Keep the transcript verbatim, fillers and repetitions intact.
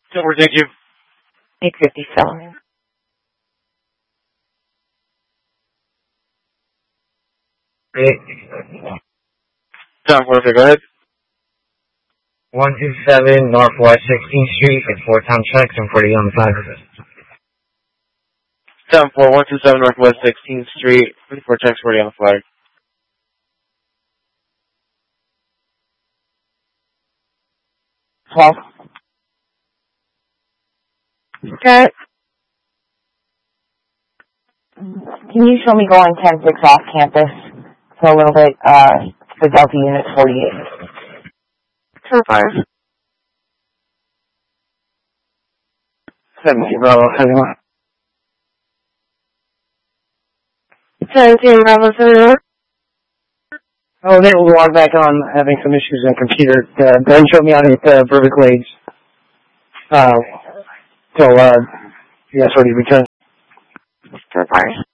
Silver, thank you. eight fifty-seven. Tom, okay, go ahead. one two seven Northwest sixteenth Street and four Town Checks and forty on the flag. Tom, four one two seven Northwest sixteenth Street, four checks, forty on the flag. twelve. Okay. Can you show me going ten six off campus for a little bit, uh, for Delta Unit forty-eight? ten five. seventeen Bravo, seventy-one. seventeen Bravo, seventy-one. Oh, they will log back on having some issues on computer. Uh, Ben showed me on it, uh, Burger Glades. Uh, so, uh, yeah, that's what he returned. ten five.